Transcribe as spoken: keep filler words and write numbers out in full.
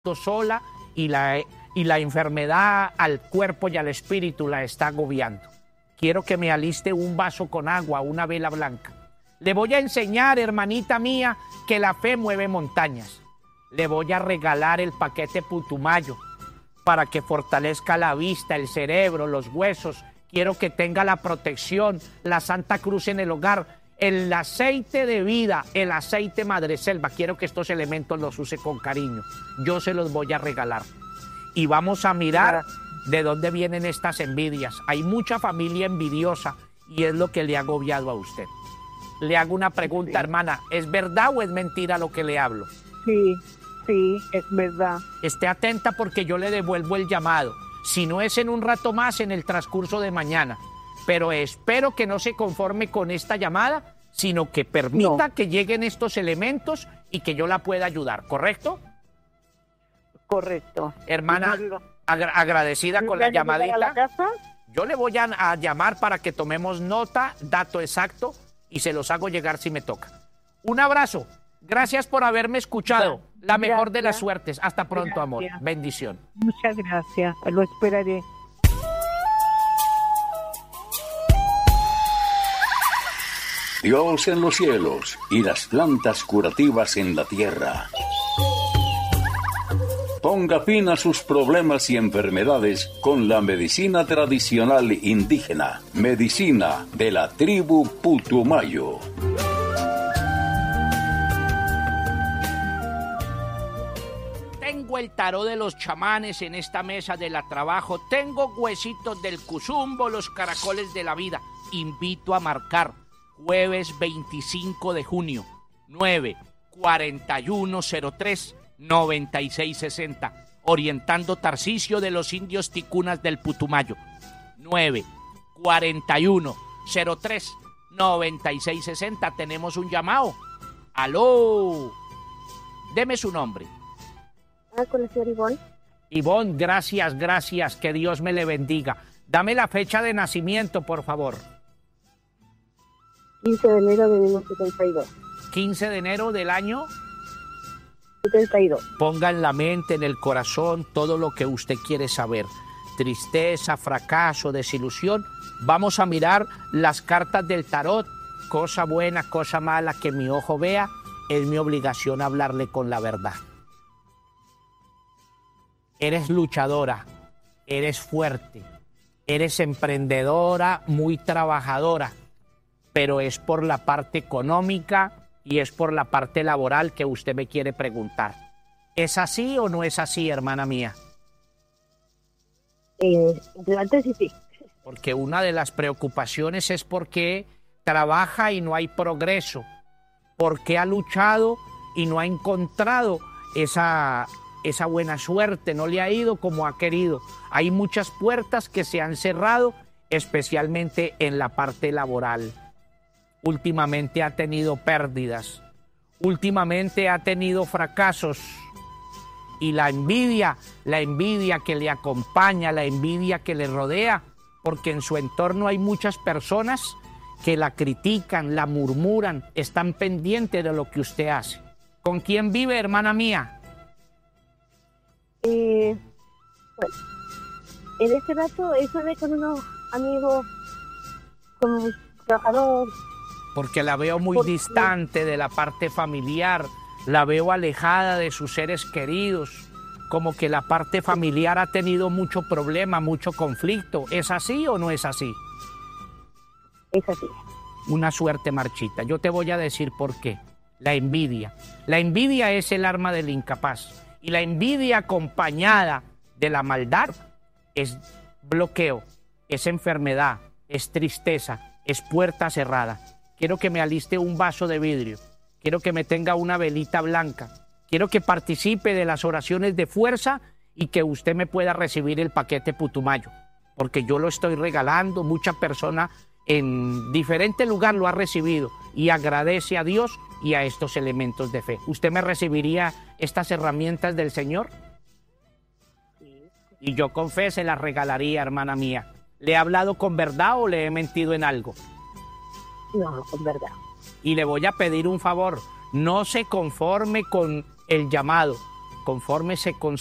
sola y la, y la enfermedad al cuerpo y al espíritu la está agobiando. Quiero que me aliste un vaso con agua, una vela blanca. Le voy a enseñar, hermanita mía, que la fe mueve montañas. Le voy a regalar el paquete Putumayo para que fortalezca la vista, el cerebro, los huesos. Quiero que tenga la protección, la Santa Cruz en el hogar, el aceite de vida, el aceite madreselva. Quiero que estos elementos los use con cariño. Yo se los voy a regalar. Y vamos a mirar de dónde vienen estas envidias. Hay mucha familia envidiosa y es lo que le ha agobiado a usted. Le hago una pregunta, sí, hermana. ¿Es verdad o es mentira lo que le hablo? Sí, sí, es verdad. Esté atenta porque yo le devuelvo el llamado. Si no es en un rato más, en el transcurso de mañana. Pero espero que no se conforme con esta llamada, sino que permita no. que lleguen estos elementos y que yo la pueda ayudar, ¿correcto? Correcto. Hermana, agra agradecida con la llamadita. ¿La casa? Yo le voy a, a llamar para que tomemos nota, dato exacto, y se los hago llegar si me toca. Un abrazo. Gracias por haberme escuchado. La mejor gracias. de las suertes. Hasta pronto, gracias. amor. Bendición. Muchas gracias. Lo esperaré. Dios en los cielos y las plantas curativas en la tierra. Ponga fin a sus problemas y enfermedades con la medicina tradicional indígena, medicina de la tribu Putumayo. Tengo el tarot de los chamanes en esta mesa de la trabajo, tengo huesitos del cuzumbo, los caracoles de la vida. Invito a marcar jueves veinticinco de junio, nueve cuarenta y uno cero tres noventa y seis sesenta, orientando Tarcisio de los indios ticunas del Putumayo. nueve cuarenta y uno cero tres noventa y seis sesenta. Tenemos un llamado. ¡Aló! Deme su nombre. Ah, con la señora Ivonne. Ivonne, gracias, gracias. Que Dios me le bendiga. Dame la fecha de nacimiento, por favor. quince de enero de mil novecientos setenta y dos. quince de enero del año setenta y dos. Ponga en la mente, en el corazón, todo lo que usted quiere saber. Tristeza, fracaso, desilusión. Vamos a mirar las cartas del tarot. Cosa buena, cosa mala que mi ojo vea. Es mi obligación hablarle con la verdad. Eres luchadora, eres fuerte, eres emprendedora, muy trabajadora, pero es por la parte económica y es por la parte laboral que usted me quiere preguntar. ¿Es así o no es así, hermana mía? Eh, antes sí, sí. Porque una de las preocupaciones es porque trabaja y no hay progreso, porque ha luchado y no ha encontrado esa, esa buena suerte, no le ha ido como ha querido. Hay muchas puertas que se han cerrado, especialmente en la parte laboral. Últimamente ha tenido pérdidas, últimamente ha tenido fracasos y la envidia, la envidia que le acompaña, la envidia que le rodea, porque en su entorno hay muchas personas que la critican, la murmuran, están pendientes de lo que usted hace. ¿Con quién vive, hermana mía? Eh, bueno, en este rato eso de con unos amigos, con un trabajador. Porque la veo muy Porque... distante de la parte familiar, la veo alejada de sus seres queridos, como que la parte familiar ha tenido mucho problema, mucho conflicto. ¿Es así o no es así? Es así. Una suerte marchita. Yo te voy a decir por qué. La envidia. La envidia es el arma del incapaz. Y la envidia acompañada de la maldad es bloqueo, es enfermedad, es tristeza, es puerta cerrada. Quiero que me aliste un vaso de vidrio. Quiero que me tenga una velita blanca. Quiero que participe de las oraciones de fuerza y que usted me pueda recibir el paquete Putumayo. Porque yo lo estoy regalando. Mucha persona en diferente lugar lo ha recibido y agradece a Dios y a estos elementos de fe. ¿Usted me recibiría estas herramientas del Señor? Sí. Y yo con fe se las regalaría, hermana mía. ¿Le he hablado con verdad o le he mentido en algo? No, con verdad. Y le voy a pedir un favor. No se conforme con el llamado. conforme se